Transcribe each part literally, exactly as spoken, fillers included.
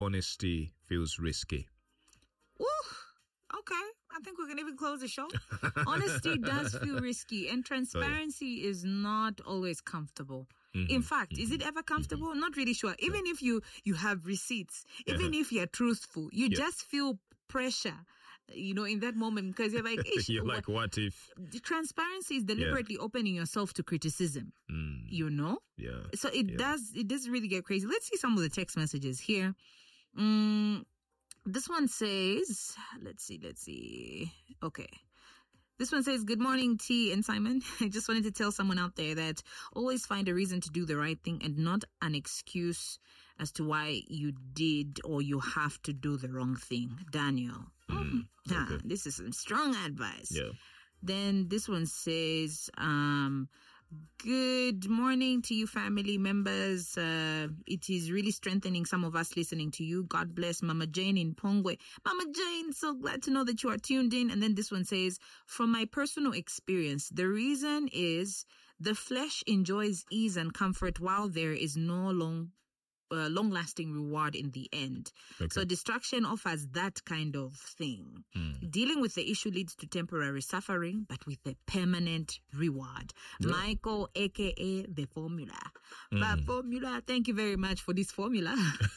honesty feels risky. Ooh, okay. I think we can even close the show. Honesty does feel risky, and transparency oh, yeah. is not always comfortable. Mm-hmm, In fact, mm-hmm, is it ever comfortable? Mm-hmm. Not really sure. Even yeah. if you, you have receipts, even uh-huh. if you're truthful, you yeah. just feel pressure, you know, in that moment, because you're like, you're like, what if? Transparency is deliberately yeah. opening yourself to criticism, mm. you know? Yeah. So it yeah. does, it does really get crazy. Let's see some of the text messages here. Mm, this one says, let's see, let's see. Okay. This one says, good morning, T and Simon. I just wanted to tell someone out there that always find a reason to do the right thing and not an excuse as to why you did or you have to do the wrong thing. Daniel. Mm, ah, okay. This is some strong advice. Yeah. Then this one says, um, good morning to you family members. Uh, it is really strengthening some of us listening to you. God bless Mama Jane in Pongwe. Mama Jane, so glad to know that you are tuned in. And then this one says, from my personal experience, the reason is the flesh enjoys ease and comfort while there is no long Uh, long-lasting reward in the end. Okay. So distraction offers that kind of thing. Mm. Dealing with the issue leads to temporary suffering, but with a permanent reward. Yeah. Michael, a k a the formula. Mm. But formula, thank you very much for this formula.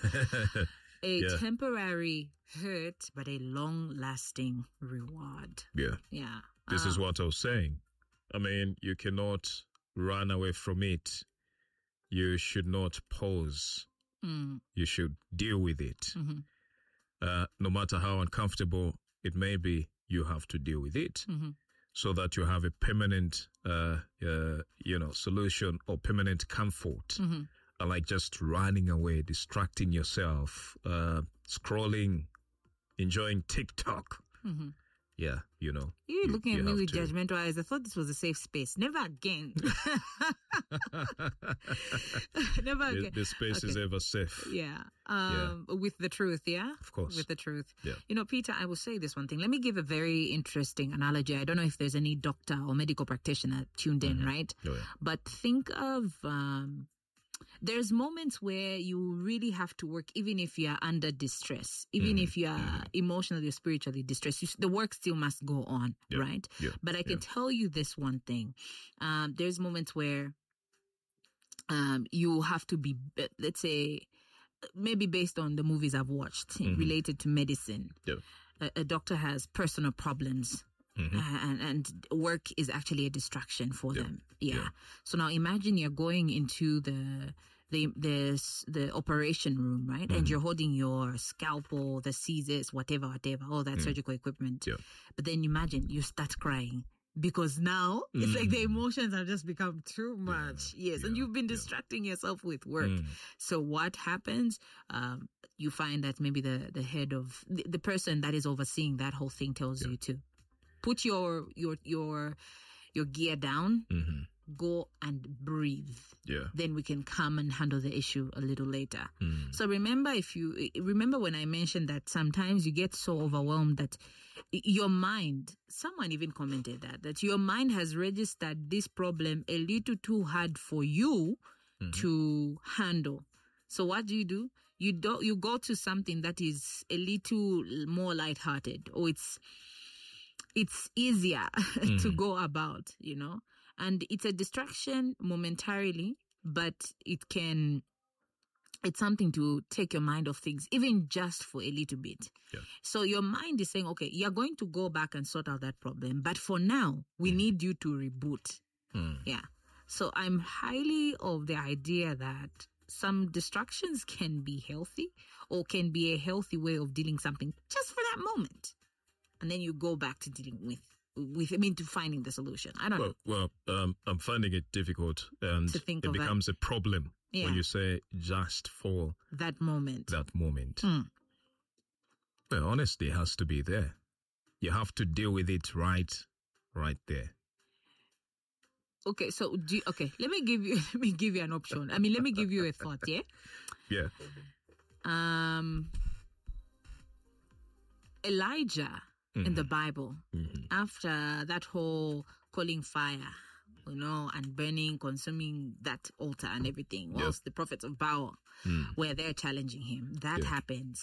A yeah. temporary hurt, but a long-lasting reward. Yeah. Yeah. This uh, is what I was saying. I mean, you cannot run away from it. You should not pause. Mm. You should deal with it. Mm-hmm. Uh, no matter how uncomfortable it may be, you have to deal with it mm-hmm. so that you have a permanent, uh, uh, you know, solution or permanent comfort. Mm-hmm. Unlike just running away, distracting yourself, uh, scrolling, enjoying TikTok. Mm-hmm. Yeah, you know. You're looking you, at you me with to... judgmental eyes. I thought this was a safe space. Never again. Never again. The, the space okay. is ever safe. Yeah. Um, yeah. With the truth, yeah? Of course. With the truth. Yeah. You know, Peter, I will say this one thing. Let me give a very interesting analogy. I don't know if there's any doctor or medical practitioner tuned in, mm-hmm. right? Oh, yeah. But think of... Um, there's moments where you really have to work, even if you are under distress, even mm. if you are mm. emotionally or spiritually distressed, you, the work still must go on, yeah. right? Yeah. But I can yeah. tell you this one thing. Um, there's moments where um, you have to be, let's say, maybe based on the movies I've watched mm-hmm. related to medicine. Yeah. A, a doctor has personal problems. Mm-hmm. Uh, and, and work is actually a distraction for yeah. them. Yeah. yeah. So now imagine you're going into the, the, the, the operation room, right? Mm-hmm. And you're holding your scalpel, the scissors, whatever, whatever, all that mm-hmm. surgical equipment. Yeah. But then imagine you start crying because now mm-hmm. it's like the emotions have just become too much. Yeah. Yes. Yeah. And you've been distracting yeah. yourself with work. Mm. So what happens? Um, you find that maybe the, the head of the, the person that is overseeing that whole thing tells yeah. you to put your, your, your, your gear down, mm-hmm. go and breathe. Yeah. Then we can come and handle the issue a little later. Mm. So remember if you, remember when I mentioned that sometimes you get so overwhelmed that your mind, someone even commented that, that your mind has registered this problem a little too hard for you mm-hmm. to handle. So what do you do? You do, you go to something that is a little more lighthearted, or it's, it's easier mm. to go about, you know, and it's a distraction momentarily, but it can, it's something to take your mind off things, even just for a little bit. Yeah. So your mind is saying, okay, you're going to go back and sort out that problem, but for now, we mm. need you to reboot. Mm. Yeah. So I'm highly of the idea that some distractions can be healthy or can be a healthy way of dealing something just for that moment. And then you go back to dealing with, with I mean, to finding the solution. I don't well, know. Well, um, I'm finding it difficult, and to think it of becomes that. a problem Yeah. when you say just for that moment. That moment. Mm. Well, honesty has to be there. You have to deal with it right, right there. Okay, so do you, okay, let me give you let me give you an option. I mean, let me give you a thought. Yeah. Yeah. Um, Elijah. Mm-hmm. In the Bible, mm-hmm. after that whole calling fire, you know, and burning, consuming that altar and everything, whilst Yep. the prophets of Baal Mm. were there challenging him. That Yeah. happens.